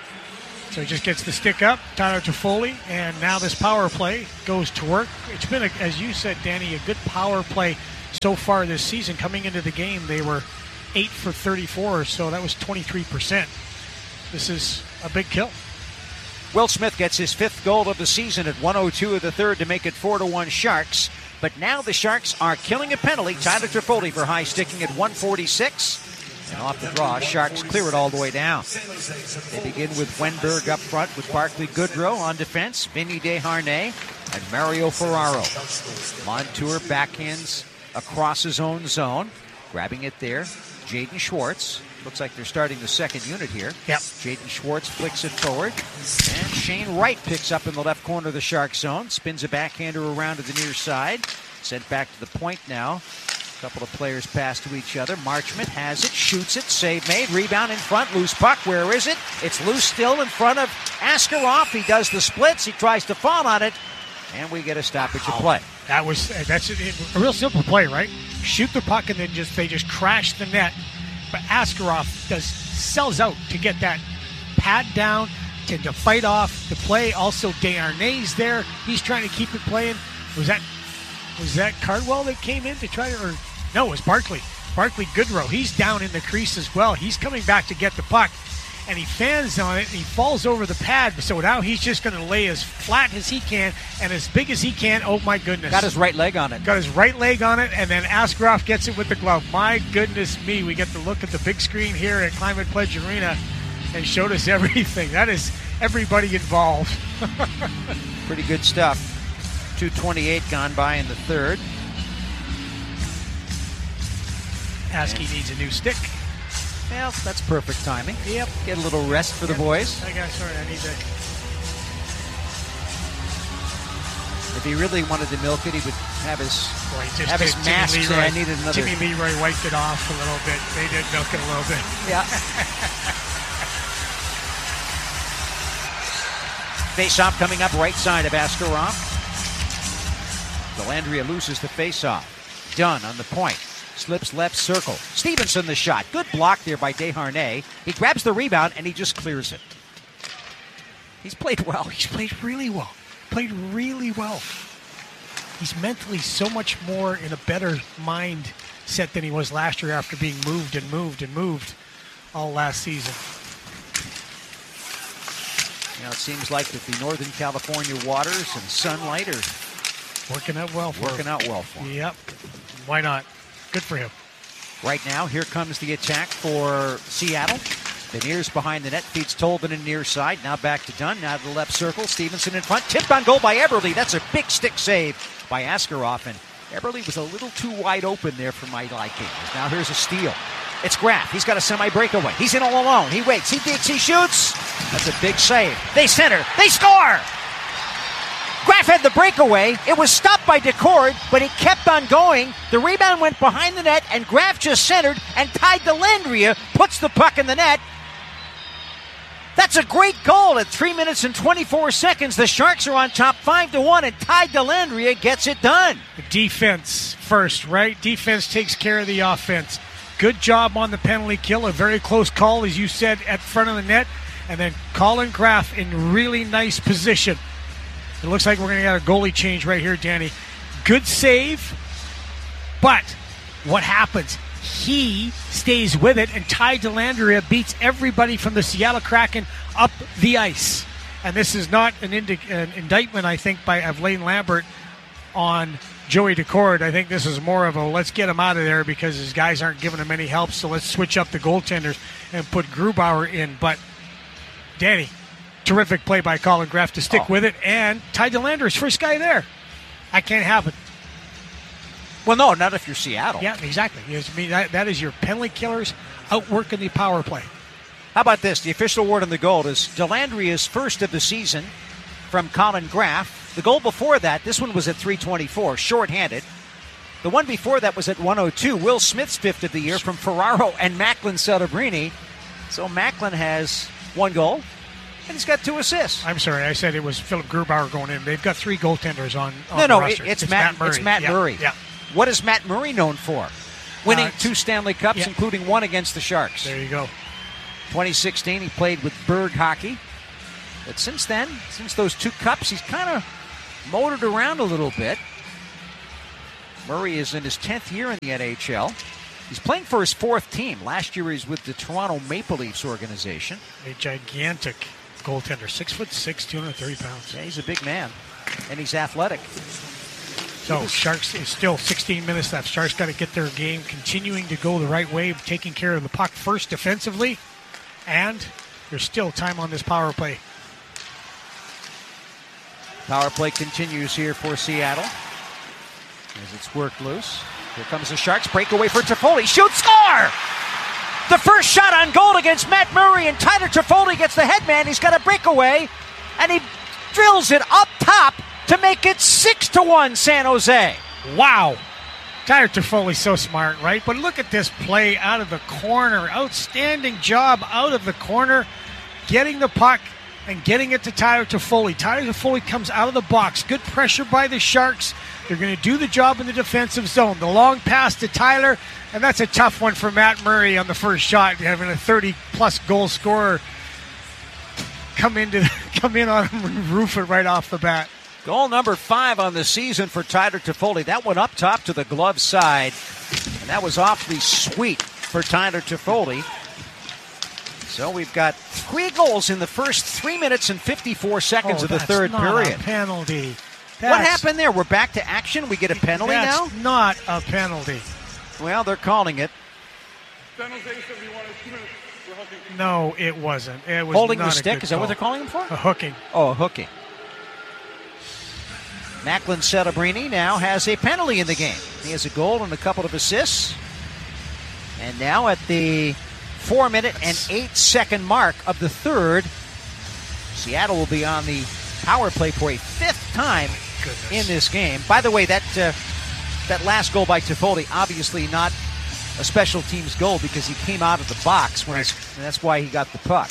So he just gets the stick up, Tyler Toffoli, and now this power play goes to work. It's been, a, as you said, Danny, a good power play so far this season. Coming into the game, they were eight for thirty-four, so that was twenty-three percent. This is a big kill. Will Smith gets his fifth goal of the season at one oh two of the third to make it four to one Sharks. But now the Sharks are killing a penalty. Tyler Toffoli for high sticking at one forty-six. And off the draw, Sharks clear it all the way down. They begin with Wenberg up front with Barclay Goodrow on defense, Vinny Desharnais, and Mario Ferraro. Montour backhands across his own zone. Grabbing it there, Jaden Schwartz. Looks like they're starting the second unit here. Yep. Jaden Schwartz flicks it forward. And Shane Wright picks up in the left corner of the Shark zone. Spins a backhander around to the near side. Sent back to the point now. A couple of players pass to each other. Marchment has it, shoots it, save made, rebound in front, loose puck. Where is it? It's loose still in front of Askarov. He does the splits. He tries to fall on it. And we get a stoppage of play. That was that's a, a real simple play, right? Shoot the puck and then just they just crash the net. But Askarov does sells out to get that pad down, to, to fight off the play. Also, Desharnais there. He's trying to keep it playing. Was that was that Cardwell that came in to try to? Or no, it was Barclay. Barclay Goodrow. He's down in the crease as well. He's coming back to get the puck. And he fans on it, and he falls over the pad. So now he's just going to lay as flat as he can and as big as he can. Oh, my goodness. Got his right leg on it. Got his right leg on it, and then Askarov gets it with the glove. My goodness me. We get to look at the big screen here at Climate Pledge Arena and showed us everything. That is everybody involved. Pretty good stuff. two twenty-eight gone by in the third. Askey needs a new stick. Well, that's perfect timing. Yep. Get a little rest for the boys. I got sorry, I need to. If he really wanted to milk it, he would have his Boy, just have his Jimmy mask say, Leroy, I needed another. Jimmy Leroy wiped it off a little bit. They did milk it a little bit. Yeah. Face-off coming up right side of Askarov. Dellandrea loses the face-off. Dunn on the point. Slips left circle. Stevenson the shot. Good block there by Desharnais. He grabs the rebound and he just clears it. He's played well. He's played really well. Played really well. He's mentally so much more in a better mindset than he was last year after being moved and moved and moved all last season. You know, it seems like that the Northern California waters and sunlight are working out well for working him. out well for him. Yep. Why not? Good for him. Right now, here comes the attack for Seattle. Beniers behind the net, feeds Tolvin in near side. Now back to Dunn, now to the left circle. Stevenson in front, tipped on goal by Eberle. That's a big stick save by Askarov. And Eberle was a little too wide open there for my liking. Now here's a steal. It's Graf. He's got a semi-breakaway. He's in all alone. He waits. He digs. He shoots. That's a big save. They center. They score! Graf had the breakaway. It was stopped by Decord, but he kept on going. The rebound went behind the net, and Graf just centered and tied Dellandrea, puts the puck in the net. That's a great goal at three minutes and twenty-four seconds. The Sharks are on top five to one, and Ty Dellandrea gets it done. The defense first, right? Defense takes care of the offense. Good job on the penalty kill. A very close call, as you said, at front of the net. And then Colin Graf in really nice position. It looks like we're going to get a goalie change right here, Danny. Good save, but what happens? He stays with it, and Ty Dellandrea beats everybody from the Seattle Kraken up the ice. And this is not an, indi- an indictment, I think, by of Lane Lambert on Joey Decord. I think this is more of a let's get him out of there because his guys aren't giving him any help, so let's switch up the goaltenders and put Grubauer in. But, Danny, terrific play by Colin Graf to stick oh. with it, and Ty Dellandrea's first guy there. I can't have it. Well, no, not if you're Seattle. Yeah, exactly. Yes, I mean, that, that is your penalty killers outworking the power play. How about this? The official award on the goal is Dellandrea's first of the season from Colin Graf. The goal before that, this one was at three twenty-four, shorthanded. The one before that was at one oh two. Will Smith's fifth of the year from Ferraro and Macklin Celebrini. So Macklin has one goal, and he's got two assists. I'm sorry, I said it was Philip Grubauer going in. They've got three goaltenders on, on no, the no, roster. it, it's, it's Matt, Matt Murray. It's Matt yeah, Murray. Yeah. What is Matt Murray known for? Winning Uh, two Stanley Cups, yeah. including one against the Sharks. There you go. twenty sixteen, he played with Berg Hockey. But since then, since those two cups, he's kind of motored around a little bit. Murray is in his tenth year in the N H L. He's playing for his fourth team. Last year he was with the Toronto Maple Leafs organization. A gigantic goaltender, six foot six, two hundred thirty pounds. Yeah, he's a big man, and he's athletic. So Sharks is still sixteen minutes left. Sharks got to get their game continuing to go the right way, taking care of the puck first defensively, and there's still time on this power play. Power play continues here for Seattle as it's worked loose. Here comes the Sharks. Breakaway for Toffoli. Shoot, score! The first shot on goal against Matt Murray, and Tyler Toffoli gets the headman. He's got a breakaway, and he drills it up top to make it six to one San Jose. Wow. Tyler Toffoli's so smart, right? But look at this play out of the corner. Outstanding job out of the corner, getting the puck and getting it to Tyler Toffoli. Tyler Toffoli comes out of the box. Good pressure by the Sharks. They're going to do the job in the defensive zone. The long pass to Tyler, and that's a tough one for Matt Murray on the first shot, having a thirty-plus goal scorer come into come in on him and roof it right off the bat. Goal number five on the season for Tyler Toffoli. That one up top to the glove side, and that was awfully sweet for Tyler Toffoli. So we've got three goals in the first three minutes and fifty-four seconds oh, of the that's third not period. A penalty. What That's, happened there? We're back to action. We get a penalty that's now? Not a penalty. Well, they're calling it. No, it wasn't. It was Holding not the a stick? good Is that call. what they're calling him for? A hooking. Oh, a hooking. Macklin Celebrini now has a penalty in the game. He has a goal and a couple of assists. And now at the four-minute and eight-second mark of the third, Seattle will be on the power play for a fifth time Goodness. in this game. By the way, that uh, that last goal by Toffoli, obviously not a special teams goal because he came out of the box, when right. and that's why he got the puck.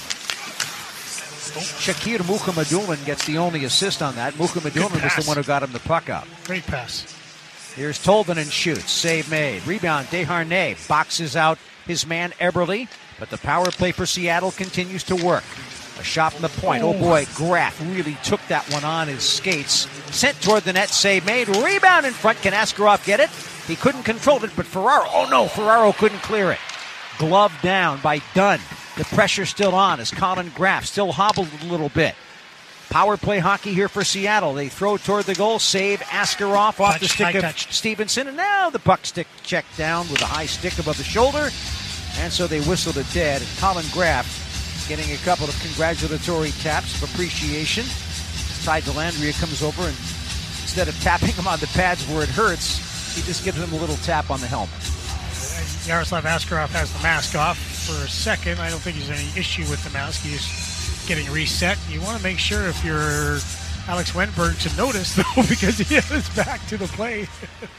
Shakir Mukhamadullin gets the only assist on that. Mukhamadullin was the one who got him the puck out. Great pass. Here's Tolvanen shoots. Save made. Rebound, Desharnais boxes out his man Eberle, but the power play for Seattle continues to work. A shot from the point. Oh, boy, Graf really took that one on his skates. Sent toward the net, save made. Rebound in front. Can Askarov get it? He couldn't control it, but Ferraro, oh no, Ferraro couldn't clear it. Glove down by Dunn. The pressure still on as Colin Graf still hobbled a little bit. Power play hockey here for Seattle. They throw toward the goal, save Askarov off touch, the stick of touched. Stevenson, and now the puck stick checked down with a high stick above the shoulder, and so they whistled it dead. And Colin Graf getting a couple of congratulatory taps of appreciation. Ty Dellandrea comes over, and instead of tapping him on the pads where it hurts, he just gives him a little tap on the helmet. Yaroslav Askarov has the mask off for a second. I don't think there's any issue with the mask. He's getting reset. You want to make sure if you're Alex Wenberg to notice, though, because he has his back to the play.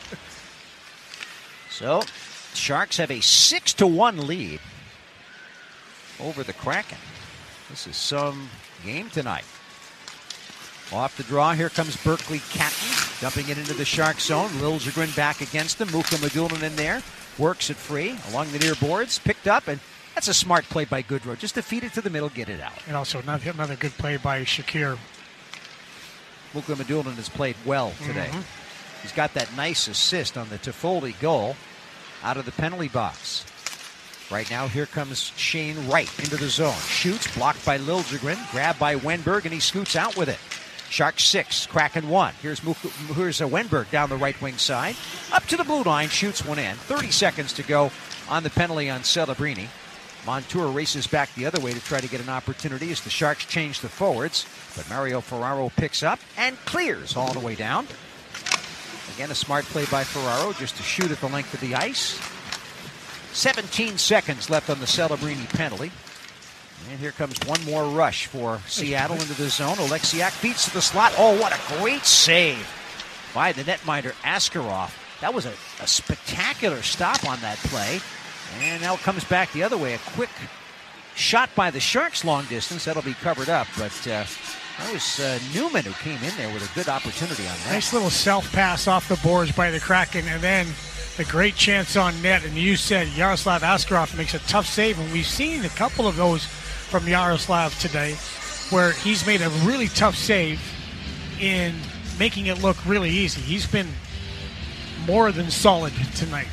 So, Sharks have a six to one lead over the Kraken. This is some game tonight. Off the draw, here comes Berkeley Catton, dumping it into the Shark zone. Liljegren back against him. Mukhamadullin in there, works it free along the near boards, picked up, and that's a smart play by Goodrow. Just to feed it to the middle, get it out. And also another, another good play by Shakir. Mukhamadullin has played well today. Mm-hmm. He's got that nice assist on the Toffoli goal out of the penalty box. Right now, here comes Shane Wright into the zone. Shoots, blocked by Liljegren, grabbed by Wenberg, and he scoots out with it. Sharks six, Kraken one. Here's Muk- here's a Wenberg down the right wing side. Up to the blue line, shoots one in. thirty seconds to go on the penalty on Celebrini. Montour races back the other way to try to get an opportunity as the Sharks change the forwards. But Mario Ferraro picks up and clears all the way down. Again, a smart play by Ferraro just to shoot at the length of the ice. seventeen seconds left on the Celebrini penalty. And here comes one more rush for Seattle into the zone. Oleksiak feeds to the slot. Oh, what a great save by the netminder Askarov. That was a, a spectacular stop on that play. And now it comes back the other way. A quick shot by the Sharks long distance. That'll be covered up. But uh, that was uh, Newman who came in there with a good opportunity on that. Nice little self-pass off the boards by the Kraken. And then the great chance on net. And you said Yaroslav Askarov makes a tough save. And we've seen a couple of those from Yaroslav today where he's made a really tough save in making it look really easy. He's been more than solid tonight.